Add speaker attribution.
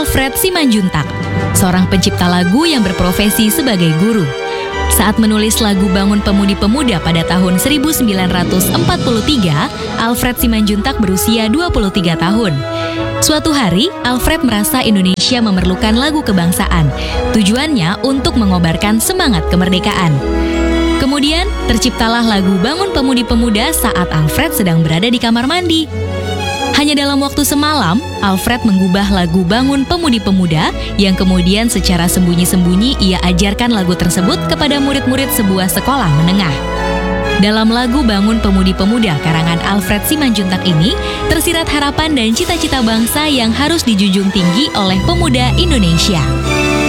Speaker 1: Alfred Simanjuntak, seorang pencipta lagu yang berprofesi sebagai guru. Saat menulis lagu Bangun Pemudi-Pemuda pada tahun 1943, Alfred Simanjuntak berusia 23 tahun. Suatu hari, Alfred merasa Indonesia memerlukan lagu kebangsaan. Tujuannya untuk mengobarkan semangat kemerdekaan. Kemudian, terciptalah lagu Bangun Pemudi-Pemuda saat Alfred sedang berada di kamar mandi. Hanya dalam waktu semalam, Alfred menggubah lagu Bangun Pemudi-Pemuda yang kemudian secara sembunyi-sembunyi ia ajarkan lagu tersebut kepada murid-murid sebuah sekolah menengah. Dalam lagu Bangun Pemudi-Pemuda karangan Alfred Simanjuntak ini, tersirat harapan dan cita-cita bangsa yang harus dijunjung tinggi oleh pemuda Indonesia.